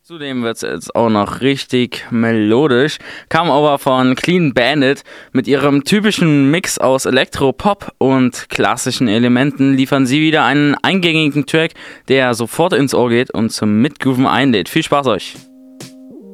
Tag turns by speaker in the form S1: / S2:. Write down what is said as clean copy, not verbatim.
S1: Zudem wird es jetzt auch noch richtig melodisch. Kam aber von Clean Bandit. Mit ihrem typischen Mix aus Elektro, Pop und klassischen Elementen liefern sie wieder einen eingängigen Track, der sofort ins Ohr geht und zum Mitgrooven einlädt. Viel Spaß euch!